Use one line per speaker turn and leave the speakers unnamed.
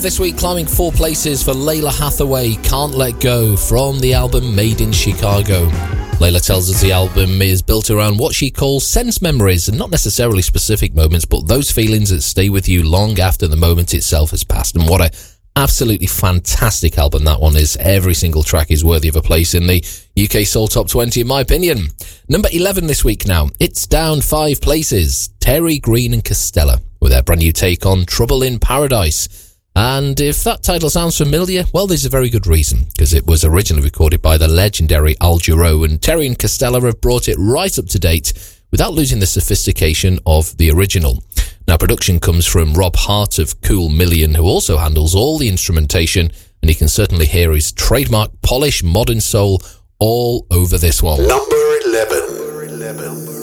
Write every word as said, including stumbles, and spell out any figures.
This week, climbing four places for Lalah Hathaway, Can't Let Go, from the album Made in Chicago. Lalah tells us the album is built around what she calls sense memories, and not necessarily specific moments, but those feelings that stay with you long after the moment itself has passed. And what a absolutely fantastic album that one is. Every single track is worthy of a place in the U K Soul Top twenty, in my opinion. Number eleven this week now. It's down five places. Terry Green and Costello with their brand new take on Trouble in Paradise. And if that title sounds familiar, well, there's a very good reason, because it was originally recorded by the legendary Al Jarreau, and Terry and Costello have brought it right up to date without losing the sophistication of the original. Now, production comes from Rob Hart of Cool Million, who also handles all the instrumentation, and you can certainly hear his trademark polish modern soul all over this one.
Number eleven. Number eleven.